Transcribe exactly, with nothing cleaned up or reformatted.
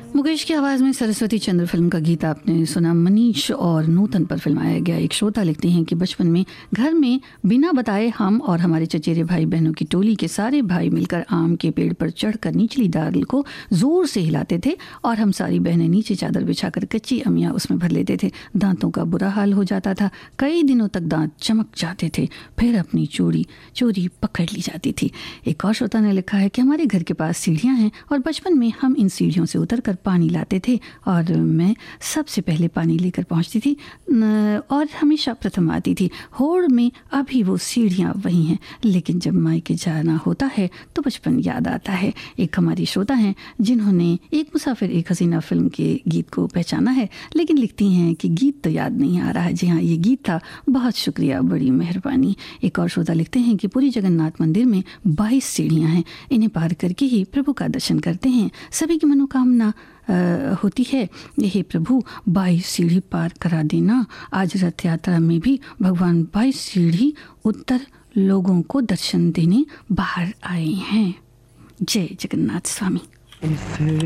मुकेश की आवाज़ में सरस्वती चंद्र फिल्म का गीत आपने सुना। मनीष और नूतन पर फिल्माया गया। एक श्रोता लिखते हैं कि बचपन में घर में बिना बताए हम और हमारे चचेरे भाई बहनों की टोली के सारे भाई मिलकर आम के पेड़ पर चढ़कर निचली डाल को जोर से हिलाते थे और हम सारी बहनें नीचे चादर बिछाकर कच्ची अमियाँ उसमें भर लेते थे। दांतों का बुरा हाल हो जाता था, कई दिनों तक दांत चमक जाते थे, फिर अपनी चोरी चोरी पकड़ ली जाती थी। एक और श्रोता ने लिखा है कि हमारे घर के पास सीढ़ियाँ हैं और बचपन में हम इन सीढ़ियों से उतर कर पानी लाते थे और मैं सबसे पहले पानी लेकर पहुंचती थी और हमेशा प्रथम आती थी। होड़ में अभी वो सीढ़ियाँ वही हैं, लेकिन जब मायके जाना होता है तो बचपन याद आता है। एक हमारी श्रोता हैं जिन्होंने एक मुसाफिर एक हसीना फिल्म के गीत को पहचाना है, लेकिन लिखती हैं कि गीत तो याद नहीं आ रहा है। जी हाँ, ये गीत था। बहुत शुक्रिया, बड़ी मेहरबानी। एक और श्रोता लिखते हैं कि पुरी जगन्नाथ मंदिर में बाईस सीढ़ियाँ हैं, इन्हें पार करके ही प्रभु का दर्शन करते हैं। सभी की मनोकामना होती है, यही प्रभु बाईस सीढ़ी पार करा देना। आज रथ यात्रा में भी भगवान बाईस सीढ़ी उत्तर लोगों को दर्शन देने बाहर आए हैं। जय जगन्नाथ स्वामी।